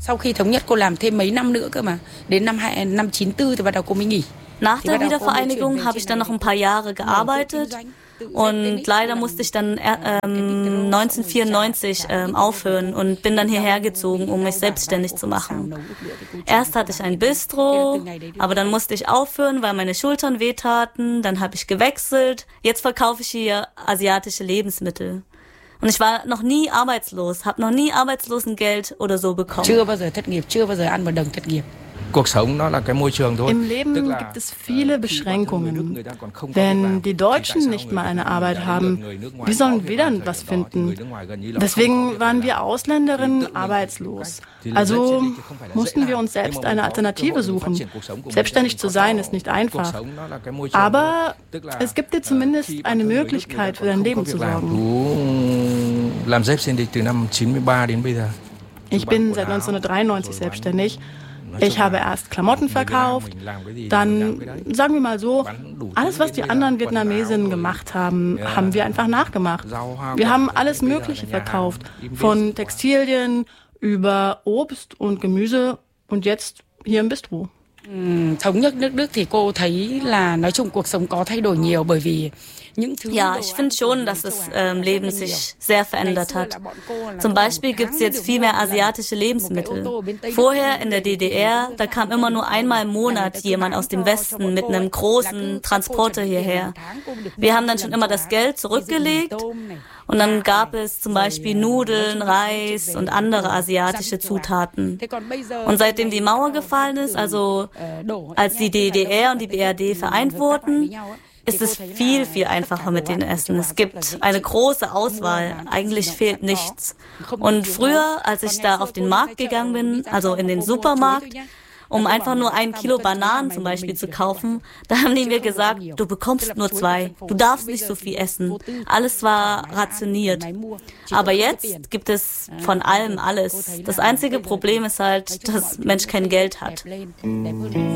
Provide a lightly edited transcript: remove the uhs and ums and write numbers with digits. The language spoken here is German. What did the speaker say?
Sau khi thống nhất cô làm thêm mấy năm nữa cơ mà. Đến năm 94 thì bắt đầu cô mới nghỉ. Nach der Wiedervereinigung habe ich dann noch ein paar Jahre gearbeitet und leider musste ich dann 1994 aufhören und bin dann hierher gezogen, um mich selbstständig zu machen. Erst hatte ich ein Bistro, aber dann musste ich aufhören, weil meine Schultern wehtaten. Dann habe ich gewechselt. Jetzt verkaufe ich hier asiatische Lebensmittel. Und ich war noch nie arbeitslos, habe noch nie Arbeitslosengeld oder so bekommen. Chưa bao giờ thất nghiệp, chưa bao giờ ăn một đồng thất nghiệp. Im Leben gibt es viele Beschränkungen. Wenn die Deutschen nicht mal eine Arbeit haben, wie sollen wir dann was finden? Deswegen waren wir Ausländerinnen arbeitslos. Also mussten wir uns selbst eine Alternative suchen. Selbstständig zu sein ist nicht einfach. Aber es gibt dir zumindest eine Möglichkeit, für dein Leben zu sorgen. Ich bin seit 1993 selbstständig. Ich habe erst Klamotten verkauft, dann, sagen wir mal so, alles, was die anderen Vietnamesinnen gemacht haben, haben wir einfach nachgemacht. Wir haben alles Mögliche verkauft, von Textilien über Obst und Gemüse und jetzt hier im Bistro. Thống nhất nước Đức thì cô thấy là nói chung cuộc sống có thay đổi nhiều bởi vì Ja, ich finde schon, dass das Leben sich sehr verändert hat. Zum Beispiel gibt es jetzt viel mehr asiatische Lebensmittel. Vorher in der DDR, da kam immer nur einmal im Monat jemand aus dem Westen mit einem großen Transporter hierher. Wir haben dann schon immer das Geld zurückgelegt und dann gab es zum Beispiel Nudeln, Reis und andere asiatische Zutaten. Und seitdem die Mauer gefallen ist, also als die DDR und die BRD vereint wurden, ist es viel, viel einfacher mit dem Essen. Es gibt eine große Auswahl. Eigentlich fehlt nichts. Und früher, als ich da auf den Markt gegangen bin, also in den Supermarkt, um einfach nur 1 Kilo Bananen zum Beispiel zu kaufen, da haben die mir gesagt, du bekommst nur 2, du darfst nicht so viel essen. Alles war rationiert. Aber jetzt gibt es von allem alles. Das einzige Problem ist halt, dass Mensch kein Geld hat.